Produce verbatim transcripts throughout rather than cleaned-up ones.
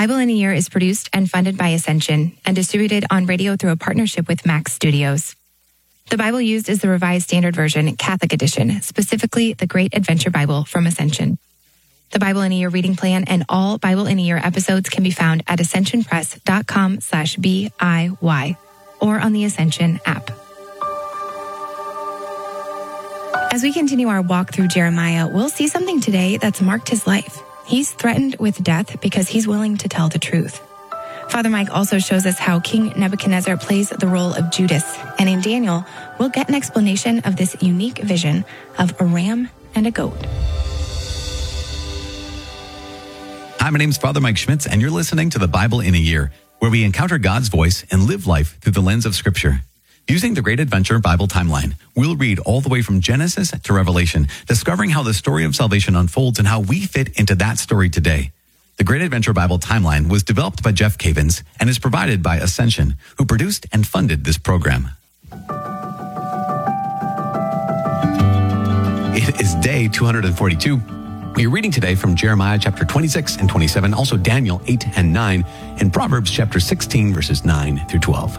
Bible in a Year is produced and funded by Ascension and distributed on radio through a partnership with Max Studios. The Bible used is the Revised Standard Version, Catholic Edition, specifically the Great Adventure Bible from Ascension. The Bible in a Year reading plan and all Bible in a Year episodes can be found at ascensionpress.com slash B-I-Y or on the Ascension app. As we continue our walk through Jeremiah, we'll see something today that's marked his life. He's threatened with death because he's willing to tell the truth. Father Mike also shows us how King Nebuchadnezzar plays the role of Judas. And in Daniel, we'll get an explanation of this unique vision of a ram and a goat. Hi, my name is Father Mike Schmitz, and you're listening to the Bible in a Year, where we encounter God's voice and live life through the lens of Scripture. Using the Great Adventure Bible timeline, we'll read all the way from Genesis to Revelation, discovering how the story of salvation unfolds and how we fit into that story today. The Great Adventure Bible timeline was developed by Jeff Cavins and is provided by Ascension, who produced and funded this program. It is day two hundred forty-two. We are reading today from Jeremiah chapter twenty-six and twenty-seven, also Daniel eight and nine, and Proverbs chapter sixteen, verses nine through twelve.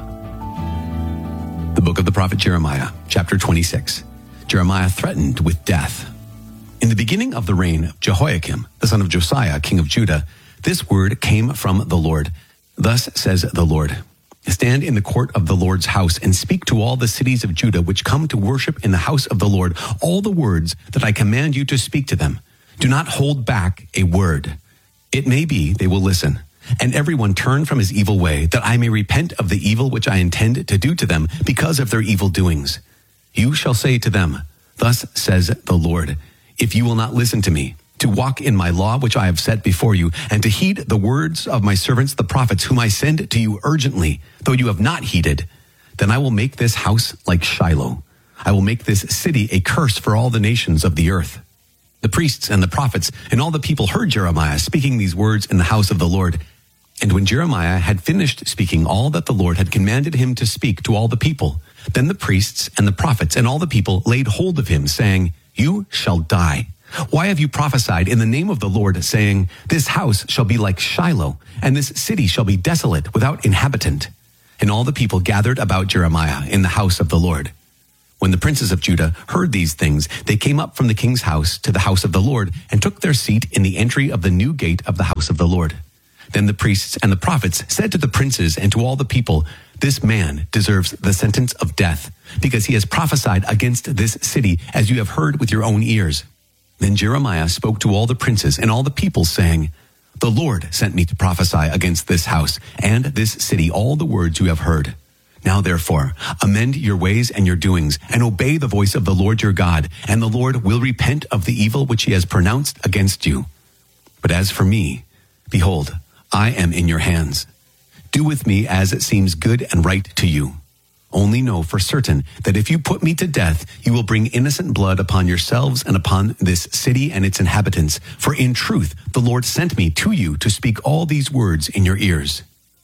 The book of the prophet Jeremiah, chapter twenty-six. Jeremiah threatened with death. In the beginning of the reign of Jehoiakim, the son of Josiah, king of Judah, this word came from the Lord. Thus says the Lord, stand in the court of the Lord's house and speak to all the cities of Judah which come to worship in the house of the Lord all the words that I command you to speak to them. Do not hold back a word. It may be they will listen. And everyone turn from his evil way, that I may repent of the evil which I intend to do to them because of their evil doings. You shall say to them, thus says the Lord, if you will not listen to me, to walk in my law which I have set before you, and to heed the words of my servants the prophets, whom I send to you urgently, though you have not heeded, then I will make this house like Shiloh. I will make this city a curse for all the nations of the earth. The priests and the prophets and all the people heard Jeremiah speaking these words in the house of the Lord. And when Jeremiah had finished speaking all that the Lord had commanded him to speak to all the people, then the priests and the prophets and all the people laid hold of him, saying, you shall die. Why have you prophesied in the name of the Lord, saying, this house shall be like Shiloh, and this city shall be desolate without inhabitant? And all the people gathered about Jeremiah in the house of the Lord. When the princes of Judah heard these things, they came up from the king's house to the house of the Lord and took their seat in the entry of the new gate of the house of the Lord. Then the priests and the prophets said to the princes and to all the people, this man deserves the sentence of death, because he has prophesied against this city, as you have heard with your own ears. Then Jeremiah spoke to all the princes and all the people, saying, the Lord sent me to prophesy against this house and this city all the words you have heard. Now therefore, amend your ways and your doings, and obey the voice of the Lord your God, and the Lord will repent of the evil which he has pronounced against you. But as for me, behold, I am in your hands. Do with me as it seems good and right to you. Only know for certain that if you put me to death, you will bring innocent blood upon yourselves and upon this city and its inhabitants. For in truth, the Lord sent me to you to speak all these words in your ears.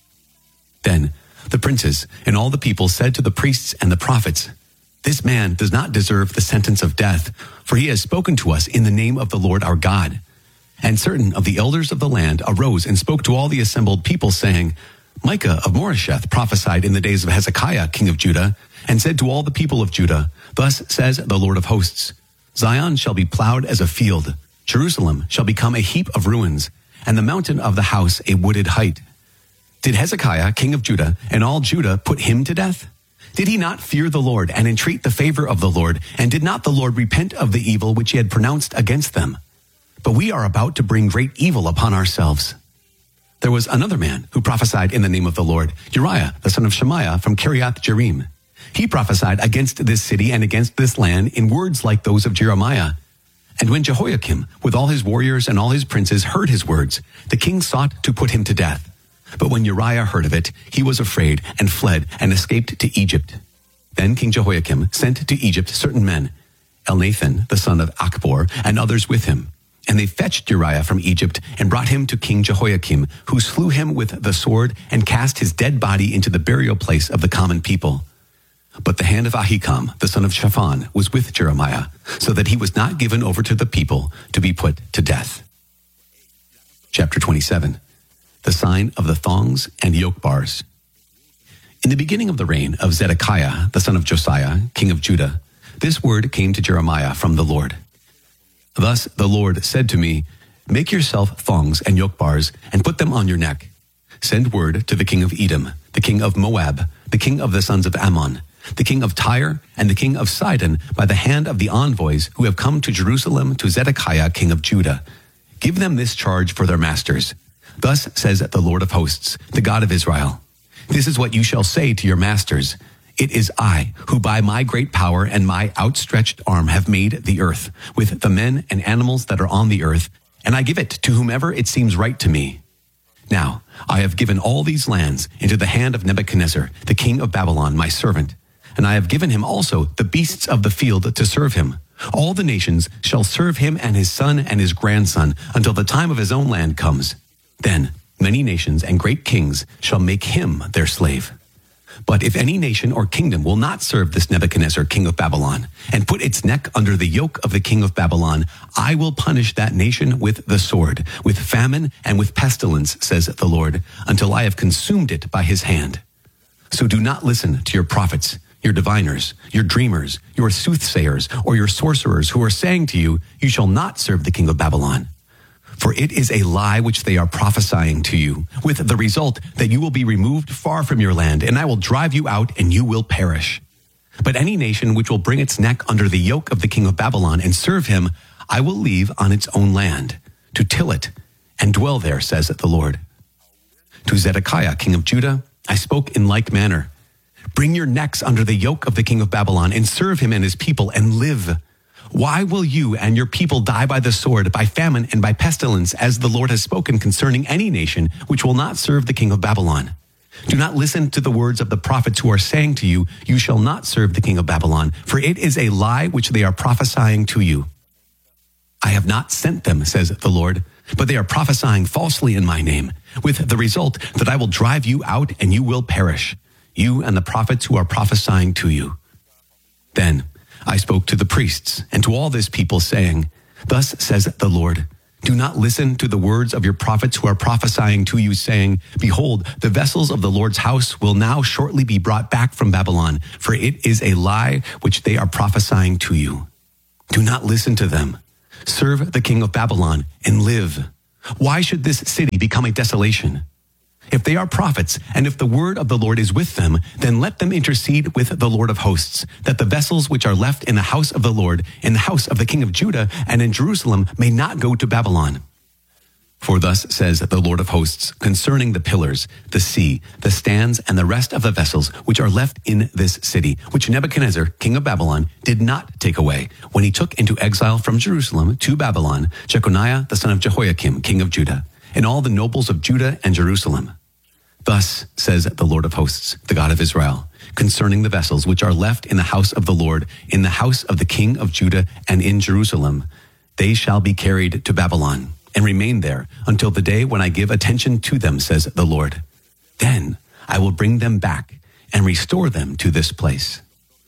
Then the princes and all the people said to the priests and the prophets, this man does not deserve the sentence of death, for he has spoken to us in the name of the Lord our God. And certain of the elders of the land arose and spoke to all the assembled people, saying, Micah of Moresheth prophesied in the days of Hezekiah, king of Judah, and said to all the people of Judah, thus says the Lord of hosts, Zion shall be plowed as a field, Jerusalem shall become a heap of ruins, and the mountain of the house a wooded height. Did Hezekiah, king of Judah, and all Judah put him to death? Did he not fear the Lord and entreat the favor of the Lord? And did not the Lord repent of the evil which he had pronounced against them? But we are about to bring great evil upon ourselves. There was another man who prophesied in the name of the Lord, Uriah, the son of Shemaiah from Kiriath Jearim. He prophesied against this city and against this land in words like those of Jeremiah. And when Jehoiakim, with all his warriors and all his princes, heard his words, the king sought to put him to death. But when Uriah heard of it, he was afraid and fled and escaped to Egypt. Then King Jehoiakim sent to Egypt certain men, Elnathan, the son of Achbor, and others with him. And they fetched Uriah from Egypt and brought him to King Jehoiakim, who slew him with the sword and cast his dead body into the burial place of the common people. But the hand of Ahikam, the son of Shaphan, was with Jeremiah, so that he was not given over to the people to be put to death. Chapter twenty-seven. the sign of the thongs and yoke bars. In the beginning of the reign of Zedekiah, the son of Josiah, king of Judah, this word came to Jeremiah from the Lord. Thus the Lord said to me, make yourself thongs and yoke bars and put them on your neck. Send word to the king of Edom, the king of Moab, the king of the sons of Ammon, the king of Tyre, and the king of Sidon, by the hand of the envoys who have come to Jerusalem to Zedekiah, king of Judah. Give them this charge for their masters. Thus says the Lord of hosts, the God of Israel. This is what you shall say to your masters. It is I, who by my great power and my outstretched arm have made the earth, with the men and animals that are on the earth, and I give it to whomever it seems right to me. Now, I have given all these lands into the hand of Nebuchadnezzar, the king of Babylon, my servant, and I have given him also the beasts of the field to serve him. All the nations shall serve him and his son and his grandson until the time of his own land comes. Then many nations and great kings shall make him their slave. But if any nation or kingdom will not serve this Nebuchadnezzar, king of Babylon, and put its neck under the yoke of the king of Babylon, I will punish that nation with the sword, with famine and with pestilence, says the Lord, until I have consumed it by his hand. So do not listen to your prophets, your diviners, your dreamers, your soothsayers, or your sorcerers who are saying to you, you shall not serve the king of Babylon. For it is a lie which they are prophesying to you, with the result that you will be removed far from your land, and I will drive you out, and you will perish. But any nation which will bring its neck under the yoke of the king of Babylon and serve him, I will leave on its own land, to till it and dwell there, says the Lord. To Zedekiah, king of Judah, I spoke in like manner. Bring your necks under the yoke of the king of Babylon, and serve him and his people, and live. Why will you and your people die by the sword, by famine, and by pestilence, as the Lord has spoken concerning any nation which will not serve the king of Babylon? Do not listen to the words of the prophets who are saying to you, you shall not serve the king of Babylon, for it is a lie which they are prophesying to you. I have not sent them, says the Lord, but they are prophesying falsely in my name, with the result that I will drive you out and you will perish, you and the prophets who are prophesying to you. Then I spoke to the priests and to all this people, saying, thus says the Lord, do not listen to the words of your prophets who are prophesying to you, saying, behold, the vessels of the Lord's house will now shortly be brought back from Babylon, for it is a lie which they are prophesying to you. Do not listen to them. Serve the king of Babylon and live. Why should this city become a desolation? If they are prophets, and if the word of the Lord is with them, then let them intercede with the Lord of hosts, that the vessels which are left in the house of the Lord, in the house of the king of Judah, and in Jerusalem may not go to Babylon. For thus says the Lord of hosts concerning the pillars, the sea, the stands, and the rest of the vessels which are left in this city, which Nebuchadnezzar, king of Babylon, did not take away, when he took into exile from Jerusalem to Babylon Jeconiah the son of Jehoiakim, king of Judah, and all the nobles of Judah and Jerusalem. Thus says the Lord of hosts, the God of Israel, concerning the vessels which are left in the house of the Lord, in the house of the king of Judah, and in Jerusalem, they shall be carried to Babylon, and remain there until the day when I give attention to them, says the Lord. Then I will bring them back and restore them to this place.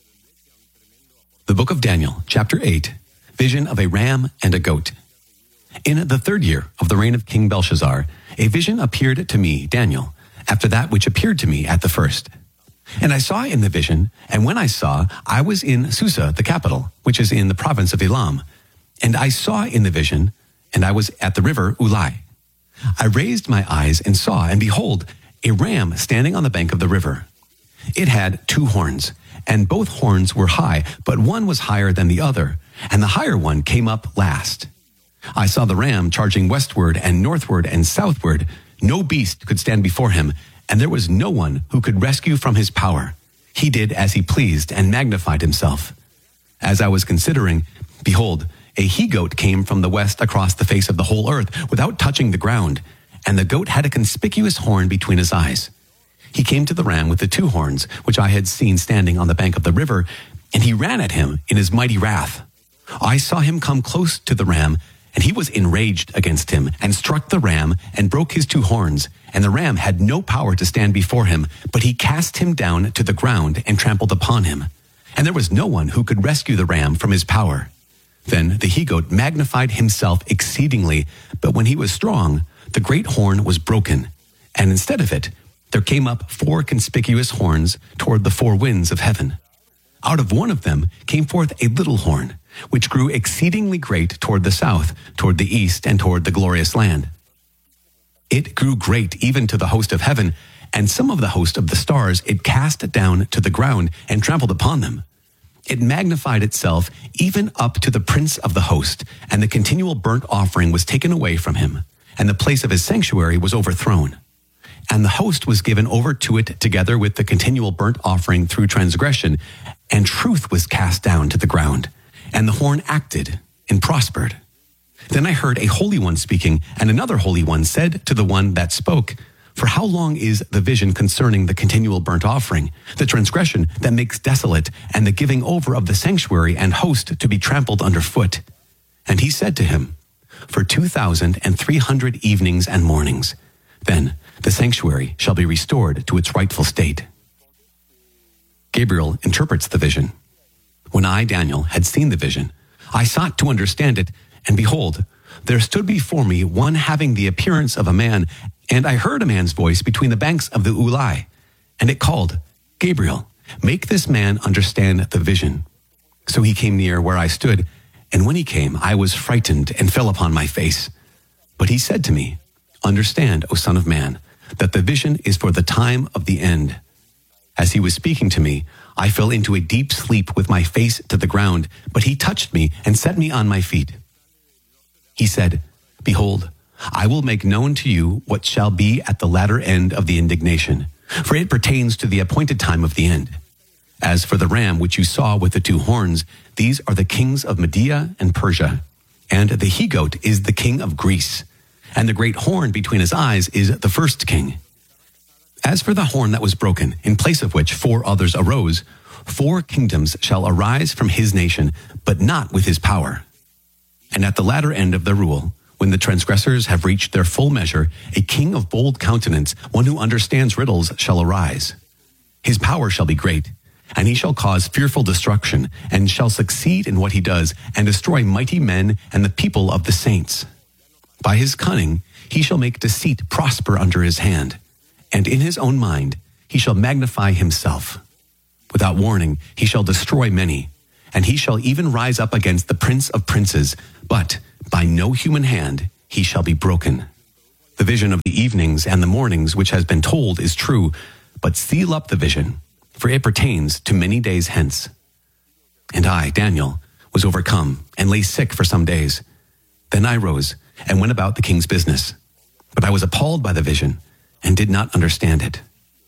The book of Daniel, chapter eight, vision of a ram and a goat. In the third year of the reign of King Belshazzar, a vision appeared to me, Daniel, after that which appeared to me at the first. And I saw in the vision, and when I saw, I was in Susa, the capital, which is in the province of Elam. And I saw in the vision, and I was at the river Ulai. I raised my eyes and saw, and behold, a ram standing on the bank of the river. It had two horns, and both horns were high, but one was higher than the other, and the higher one came up last. I saw the ram charging westward and northward and southward. No beast could stand before him, and there was no one who could rescue from his power. He did as he pleased and magnified himself. As I was considering, behold, a he-goat came from the west across the face of the whole earth without touching the ground, and the goat had a conspicuous horn between his eyes. He came to the ram with the two horns, which I had seen standing on the bank of the river, and he ran at him in his mighty wrath. I saw him come close to the ram, and he was enraged against him, and struck the ram, and broke his two horns. And the ram had no power to stand before him, but he cast him down to the ground and trampled upon him. And there was no one who could rescue the ram from his power. Then the he-goat magnified himself exceedingly, but when he was strong, the great horn was broken, And instead of it, there came up four conspicuous horns toward the four winds of heaven. Out of one of them came forth a little horn, which grew exceedingly great toward the south, toward the east, and toward the glorious land. It grew great even to the host of heaven, and some of the host of the stars it cast down to the ground and trampled upon them. It magnified itself even up to the prince of the host, and the continual burnt offering was taken away from him, and the place of his sanctuary was overthrown. And the host was given over to it together with the continual burnt offering through transgression, and truth was cast down to the ground, and the horn acted and prospered. Then I heard a holy one speaking, and another holy one said to the one that spoke, "For how long is the vision concerning the continual burnt offering, the transgression that makes desolate, and the giving over of the sanctuary and host to be trampled underfoot?" And he said to him, "For two thousand and three hundred evenings and mornings, then the sanctuary shall be restored to its rightful state." Gabriel interprets the vision. When I, Daniel, had seen the vision, I sought to understand it, and behold, there stood before me one having the appearance of a man, and I heard a man's voice between the banks of the Ulai, and it called, "Gabriel, make this man understand the vision." So he came near where I stood, and when he came, I was frightened and fell upon my face. But he said to me, "Understand, O son of man, that the vision is for the time of the end." As he was speaking to me, I fell into a deep sleep with my face to the ground, but he touched me and set me on my feet. He said, "Behold, I will make known to you what shall be at the latter end of the indignation, for it pertains to the appointed time of the end. As for the ram which you saw with the two horns, these are the kings of Media and Persia, and the he-goat is the king of Greece, and the great horn between his eyes is the first king. As for the horn that was broken, in place of which four others arose, four kingdoms shall arise from his nation, but not with his power. And at the latter end of the rule, when the transgressors have reached their full measure, a king of bold countenance, one who understands riddles, shall arise. His power shall be great, and he shall cause fearful destruction, and shall succeed in what he does, and destroy mighty men and the people of the saints. By his cunning he shall make deceit prosper under his hand, and in his own mind he shall magnify himself. Without warning he shall destroy many, and he shall even rise up against the prince of princes, but by no human hand he shall be broken. The vision of the evenings and the mornings which has been told is true, but seal up the vision, for it pertains to many days hence." And I, Daniel, was overcome and lay sick for some days. Then I rose and went about the king's business, but I was appalled by the vision and did not understand it.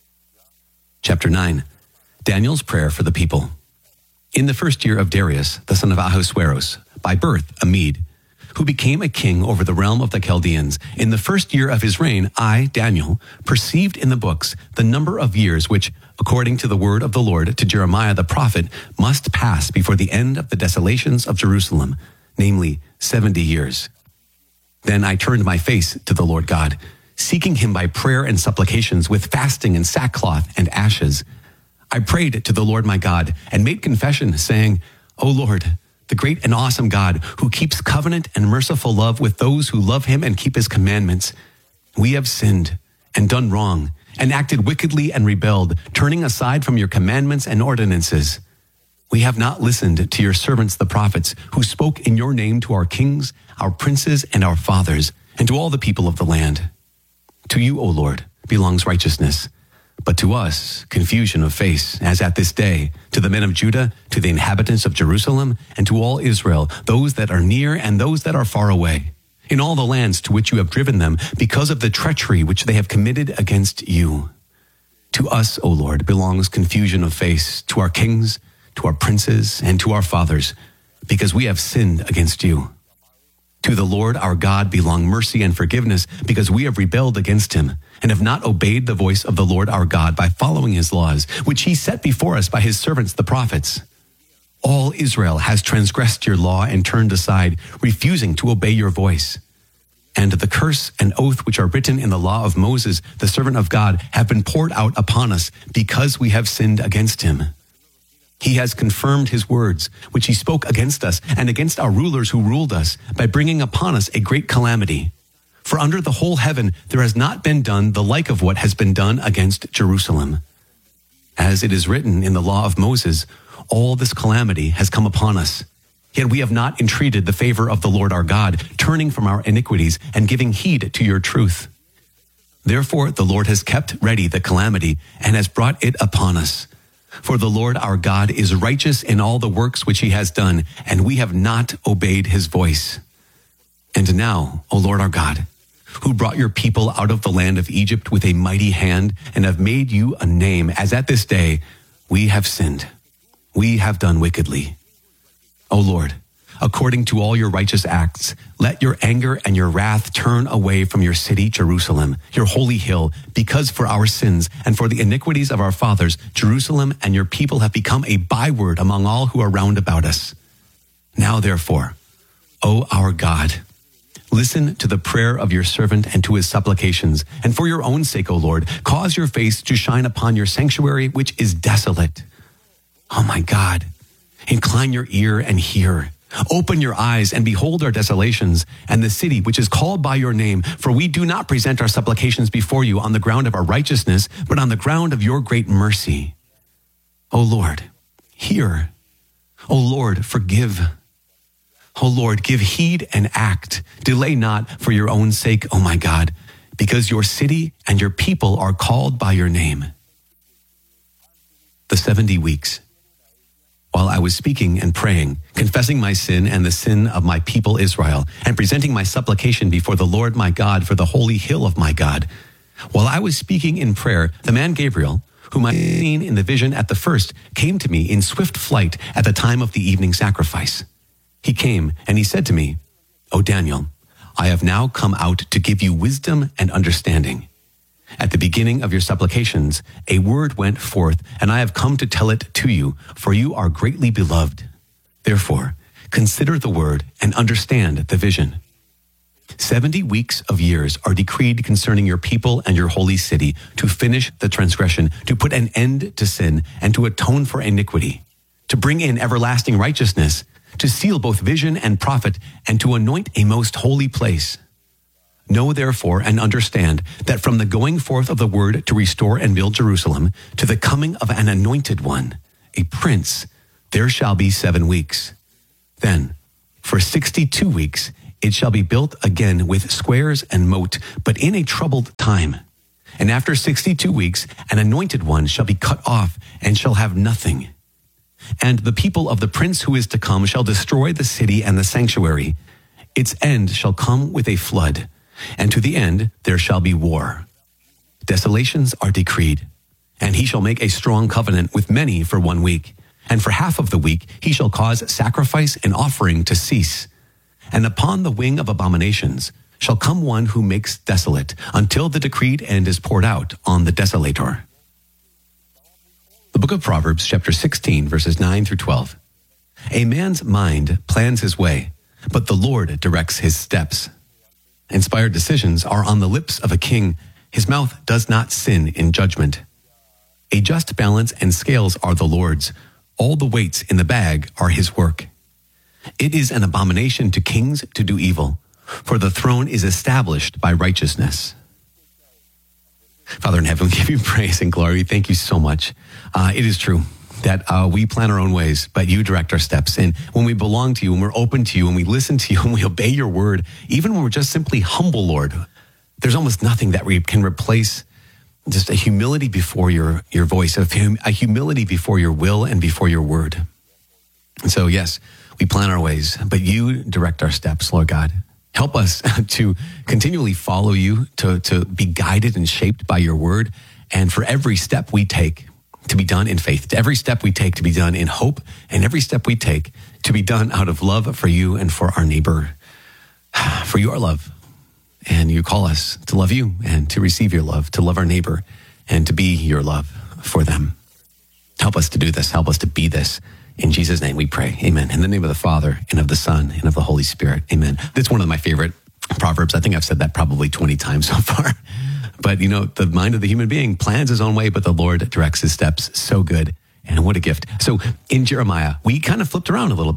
Chapter nine. Daniel's prayer for the people. In the first year of Darius, the son of Ahasuerus, by birth a Mede, who became a king over the realm of the Chaldeans, in the first year of his reign, I, Daniel, perceived in the books the number of years which, according to the word of the Lord to Jeremiah the prophet, must pass before the end of the desolations of Jerusalem, namely seventy years. Then I turned my face to the Lord God, seeking him by prayer and supplications with fasting and sackcloth and ashes. I prayed to the Lord my God and made confession, saying, "O Lord, the great and awesome God, who keeps covenant and merciful love with those who love him and keep his commandments, we have sinned and done wrong and acted wickedly and rebelled, turning aside from your commandments and ordinances. We have not listened to your servants the prophets, who spoke in your name to our kings, our princes, and our fathers, and to all the people of the land. To you, O Lord, belongs righteousness, but to us confusion of face, as at this day, to the men of Judah, to the inhabitants of Jerusalem, and to all Israel, those that are near and those that are far away, in all the lands to which you have driven them, because of the treachery which they have committed against you. To us, O Lord, belongs confusion of face, to our kings, to our princes, and to our fathers, because we have sinned against you. To the Lord our God belong mercy and forgiveness, because we have rebelled against him, and have not obeyed the voice of the Lord our God by following his laws, which he set before us by his servants the prophets. All Israel has transgressed your law and turned aside, refusing to obey your voice. And the curse and oath which are written in the law of Moses, the servant of God, have been poured out upon us, because we have sinned against him. He has confirmed his words, which he spoke against us and against our rulers who ruled us, by bringing upon us a great calamity. For under the whole heaven there has not been done the like of what has been done against Jerusalem. As it is written in the law of Moses, all this calamity has come upon us. Yet we have not entreated the favor of the Lord our God, turning from our iniquities and giving heed to your truth. Therefore the Lord has kept ready the calamity and has brought it upon us. For the Lord our God is righteous in all the works which he has done, and we have not obeyed his voice. And now, O Lord our God, who brought your people out of the land of Egypt with a mighty hand and have made you a name, as at this day, we have sinned. We have done wickedly. O Lord, according to all your righteous acts, let your anger and your wrath turn away from your city, Jerusalem, your holy hill, because for our sins and for the iniquities of our fathers, Jerusalem and your people have become a byword among all who are round about us. Now, therefore, O our God, listen to the prayer of your servant and to his supplications, and for your own sake, O Lord, cause your face to shine upon your sanctuary, which is desolate. Oh my God, incline your ear and hear. Open your eyes and behold our desolations and the city which is called by your name. For we do not present our supplications before you on the ground of our righteousness, but on the ground of your great mercy. O Lord, hear. O Lord, forgive. O Lord, give heed and act. Delay not for your own sake, O my God, because your city and your people are called by your name. The seventy weeks. While I was speaking and praying, confessing my sin and the sin of my people Israel, and presenting my supplication before the Lord my God for the holy hill of my God, while I was speaking in prayer, the man Gabriel, whom I had seen in the vision at the first, came to me in swift flight at the time of the evening sacrifice. He came and he said to me, O Daniel, I have now come out to give you wisdom and understanding. At the beginning of your supplications, a word went forth, and I have come to tell it to you, for you are greatly beloved. Therefore, consider the word and understand the vision. Seventy weeks of years are decreed concerning your people and your holy city, to finish the transgression, to put an end to sin, and to atone for iniquity, to bring in everlasting righteousness, to seal both vision and prophet, and to anoint a most holy place. Know therefore and understand that from the going forth of the word to restore and build Jerusalem to the coming of an anointed one, a prince, there shall be seven weeks. Then, for sixty-two weeks, it shall be built again with squares and moat, but in a troubled time. And after sixty-two weeks, an anointed one shall be cut off and shall have nothing. And the people of the prince who is to come shall destroy the city and the sanctuary. Its end shall come with a flood. And to the end there shall be war. Desolations are decreed, and he shall make a strong covenant with many for one week. And for half of the week he shall cause sacrifice and offering to cease. And upon the wing of abominations shall come one who makes desolate, until the decreed end is poured out on the desolator. The book of Proverbs, chapter sixteen, verses nine through twelve. A man's mind plans his way, but the Lord directs his steps. Inspired decisions are on the lips of a king. His mouth does not sin in judgment. A just balance and scales are the Lord's. All the weights in the bag are his work. It is an abomination to kings to do evil, for the throne is established by righteousness. Father in heaven, we give you praise and glory. Thank you so much. Uh, it is true that uh, we plan our own ways, but you direct our steps. And when we belong to you, when we're open to you, when we listen to you, when we obey your word, even when we're just simply humble, Lord, there's almost nothing that we can replace just a humility before your, your voice, a, hum, a humility before your will and before your word. And so, yes, we plan our ways, but you direct our steps, Lord God. Help us to continually follow you, to, to be guided and shaped by your word, and for every step we take, to be done in faith, to every step we take to be done in hope, and every step we take to be done out of love for you and for our neighbor, for your love. And you call us to love you and to receive your love, to love our neighbor and to be your love for them. Help us to do this. Help us to be this. In Jesus' name we pray. Amen. In the name of the Father and of the Son and of the Holy Spirit. Amen. That's one of my favorite Proverbs. I think I've said that probably twenty times so far. But, you know, the mind of the human being plans his own way, but the Lord directs his steps. So good. And what a gift. So in Jeremiah, we kind of flipped around a little bit.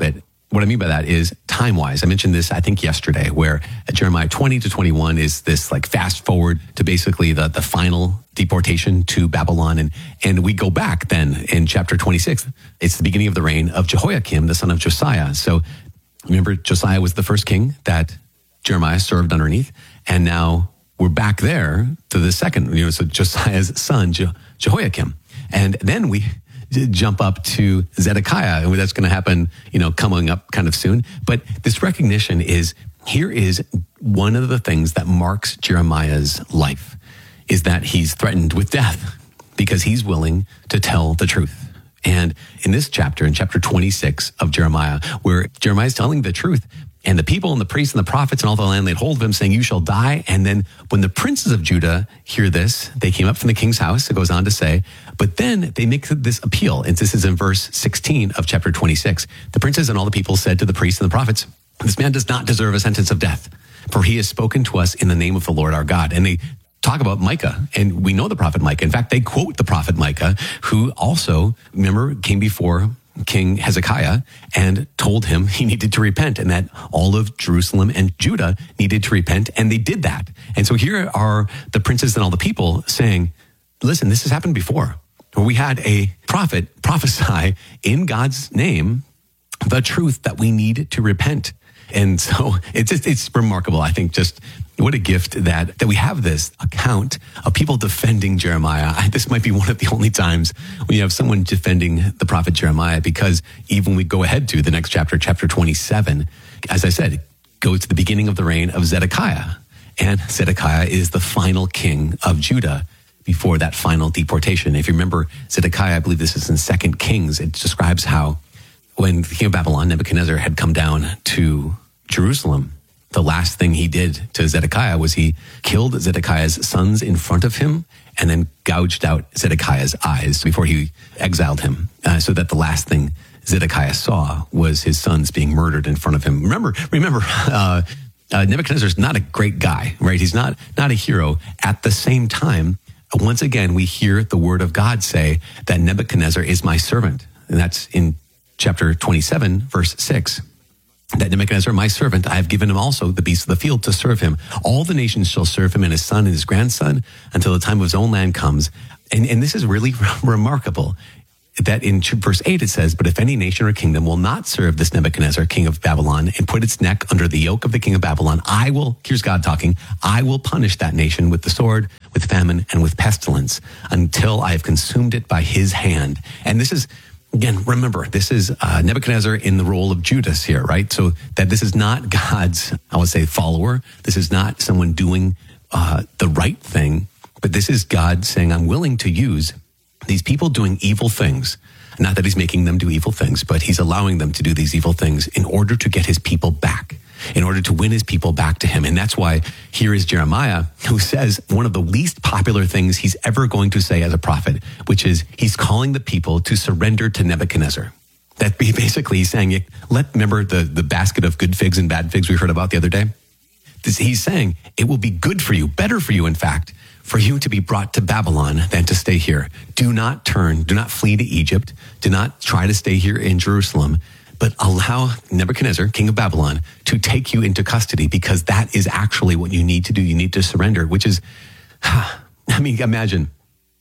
what I mean by that is time-wise. I mentioned this, I think, yesterday, where Jeremiah twenty to twenty-one is this like fast forward to basically the, the final deportation to Babylon. And, and we go back then in chapter twenty-six. It's the beginning of the reign of Jehoiakim, the son of Josiah. So remember, Josiah was the first king that Jeremiah served underneath. And now we're back there to the second, you know, so Josiah's son, Je- Jehoiakim. And then we jump up to Zedekiah, and that's going to happen, you know, coming up kind of soon. But this recognition is, here is one of the things that marks Jeremiah's life, is that he's threatened with death because he's willing to tell the truth. And in this chapter, in chapter twenty-six of Jeremiah, where Jeremiah is telling the truth, and the people and the priests and the prophets and all the land laid hold of him, saying, you shall die. And then when the princes of Judah hear this, they came up from the king's house, it goes on to say, but then they make this appeal. And this is in verse sixteen of chapter twenty-six. The princes and all the people said to the priests and the prophets, this man does not deserve a sentence of death, for he has spoken to us in the name of the Lord our God. And they talk about Micah, and we know the prophet Micah. In fact, they quote the prophet Micah, who also, remember, came before King Hezekiah and told him he needed to repent, and that all of Jerusalem and Judah needed to repent, and they did that. And so here are the princes and all the people saying, listen, this has happened before, where we had a prophet prophesy in God's name the truth that we need to repent. And so it's just, it's remarkable. I think just what a gift that, that we have this account of people defending Jeremiah. I, this might be one of the only times when you have someone defending the prophet Jeremiah, because even when we go ahead to the next chapter, chapter twenty-seven, as I said, goes to the beginning of the reign of Zedekiah. And Zedekiah is the final king of Judah before that final deportation. If you remember Zedekiah, I believe this is in Second Kings, it describes how when the king of Babylon, Nebuchadnezzar, had come down to Jerusalem, the last thing he did to Zedekiah was he killed Zedekiah's sons in front of him and then gouged out Zedekiah's eyes before he exiled him, uh, so that the last thing Zedekiah saw was his sons being murdered in front of him. Remember, remember, uh, uh, Nebuchadnezzar's not a great guy, right? He's not, not a hero. At the same time, once again, we hear the word of God say that Nebuchadnezzar is my servant. And that's in chapter twenty-seven, verse six. That Nebuchadnezzar, my servant, I have given him also the beasts of the field to serve him. All the nations shall serve him, and his son and his grandson, until the time of his own land comes. And, and this is really remarkable, that in verse eight it says, but if any nation or kingdom will not serve this Nebuchadnezzar, king of Babylon, and put its neck under the yoke of the king of Babylon, I will, here's God talking, I will punish that nation with the sword, with famine, and with pestilence, until I have consumed it by his hand. And this is, again, remember, this is uh, Nebuchadnezzar in the role of Judas here, right? So that this is not God's, I would say, follower. This is not someone doing uh, the right thing, but this is God saying, I'm willing to use these people doing evil things. Not that he's making them do evil things, but he's allowing them to do these evil things in order to get his people back, in order to win his people back to him. And that's why here is Jeremiah, who says one of the least popular things he's ever going to say as a prophet, which is he's calling the people to surrender to Nebuchadnezzar. That basically he's saying, let, remember the, the basket of good figs and bad figs we heard about the other day? This, he's saying it will be good for you, better for you, in fact, for you to be brought to Babylon than to stay here. Do not turn, do not flee to Egypt. Do not try to stay here in Jerusalem, but allow Nebuchadnezzar, king of Babylon, to take you into custody, because that is actually what you need to do. You need to surrender, which is, I mean, imagine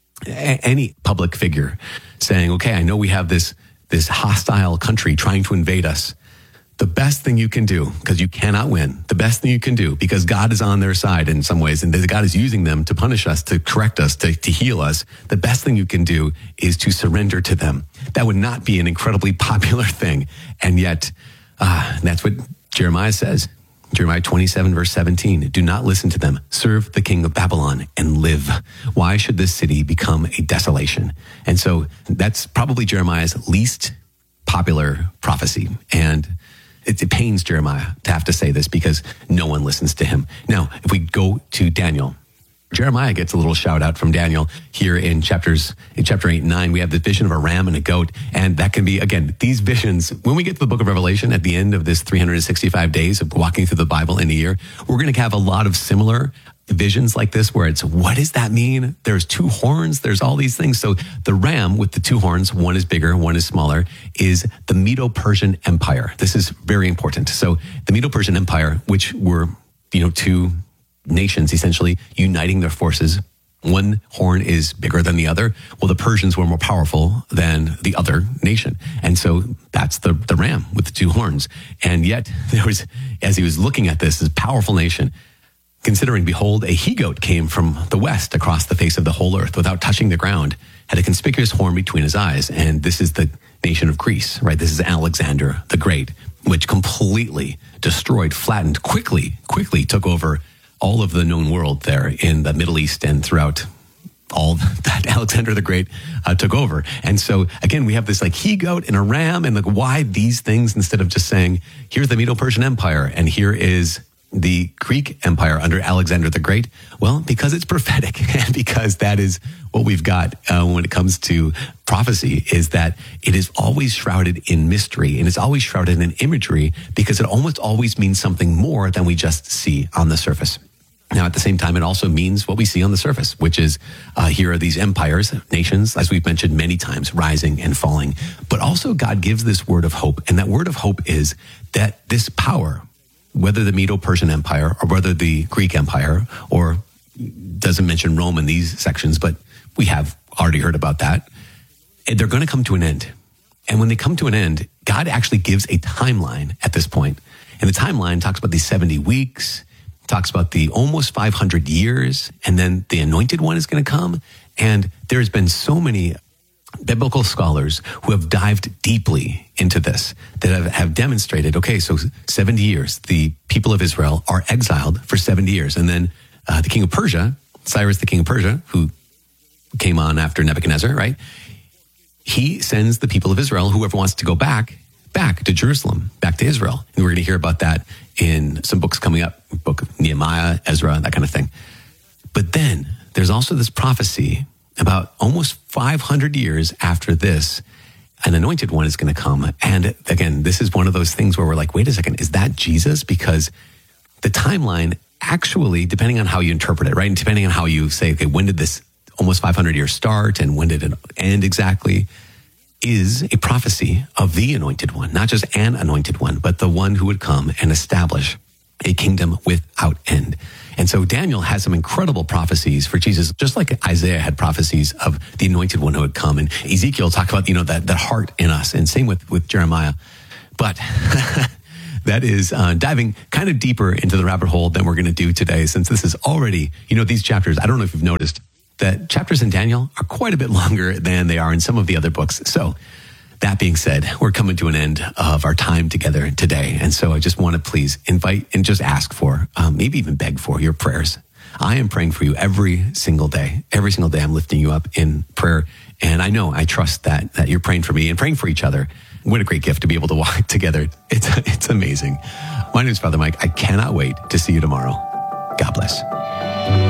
any public figure saying, okay, I know we have this, this hostile country trying to invade us. The best thing you can do, because you cannot win, the best thing you can do, because God is on their side in some ways, and God is using them to punish us, to correct us, to, to heal us, the best thing you can do is to surrender to them. That would not be an incredibly popular thing. And yet, uh, that's what Jeremiah says. Jeremiah twenty-seven, verse seventeen, do not listen to them. Serve the king of Babylon and live. Why should this city become a desolation? And so that's probably Jeremiah's least popular prophecy. And It, it pains Jeremiah to have to say this, because no one listens to him. Now, if we go to Daniel, Jeremiah gets a little shout out from Daniel here in chapters, in chapter eight and nine. We have the vision of a ram and a goat. And that can be, again, these visions, when we get to the book of Revelation at the end of this three hundred sixty-five days of walking through the Bible in a year, we're going to have a lot of similar visions like this where it's, what does that mean? There's two horns, there's all these things. So the ram with the two horns, one is bigger, one is smaller, is the Medo-Persian Empire. This is very important. So the Medo-Persian Empire, which were, you know, two nations essentially uniting their forces. One horn is bigger than the other. Well, the Persians were more powerful than the other nation. And so that's the, the ram with the two horns. And yet there was, as he was looking at this, this powerful nation, considering, behold, a he-goat came from the west across the face of the whole earth without touching the ground, had a conspicuous horn between his eyes. And this is the nation of Greece, right? This is Alexander the Great, which completely destroyed, flattened, quickly, quickly took over all of the known world there in the Middle East and throughout all that Alexander the Great uh, took over. And so, again, we have this like he-goat and a ram, and like, why these things instead of just saying, here's the Medo-Persian Empire and here is the Greek Empire under Alexander the Great? Well, because it's prophetic and because that is what we've got uh, when it comes to prophecy, is that it is always shrouded in mystery and it's always shrouded in imagery because it almost always means something more than we just see on the surface. Now, at the same time, it also means what we see on the surface, which is uh, here are these empires, nations, as we've mentioned many times, rising and falling. But also God gives this word of hope. And that word of hope is that this power, whether the Medo-Persian Empire or whether the Greek Empire, or doesn't mention Rome in these sections, but we have already heard about that, they're going to come to an end. And when they come to an end, God actually gives a timeline at this point. And the timeline talks about these seventy weeks, talks about the almost five hundred years, and then the anointed one is going to come. And there's been so many biblical scholars who have dived deeply into this, that have, have demonstrated, okay, so seventy years, the people of Israel are exiled for seventy years. And then uh, the king of Persia, Cyrus, the king of Persia, who came on after Nebuchadnezzar, right? He sends the people of Israel, whoever wants to go back, back to Jerusalem, back to Israel. And we're going to hear about that in some books coming up, book of Nehemiah, Ezra, that kind of thing. But then there's also this prophecy about almost five hundred years after this, an anointed one is going to come. And again, this is one of those things where we're like, wait a second, is that Jesus? Because the timeline actually, depending on how you interpret it, right? And depending on how you say, okay, when did this almost five hundred years start and when did it end exactly, is a prophecy of the anointed one, not just an anointed one, but the one who would come and establish a kingdom without end. And so Daniel has some incredible prophecies for Jesus, just like Isaiah had prophecies of the anointed one who would come. And Ezekiel talked about, you know, that, that heart in us, and same with, with Jeremiah. But that is uh, diving kind of deeper into the rabbit hole than we're going to do today, since this is already, you know, these chapters, I don't know if you've noticed that chapters in Daniel are quite a bit longer than they are in some of the other books. So that being said, we're coming to an end of our time together today. And so I just want to please invite and just ask for, um, maybe even beg for your prayers. I am praying for you every single day. Every single day I'm lifting you up in prayer. And I know, I trust that that you're praying for me and praying for each other. What a great gift to be able to walk together. It's, it's amazing. My name is Father Mike. I cannot wait to see you tomorrow. God bless.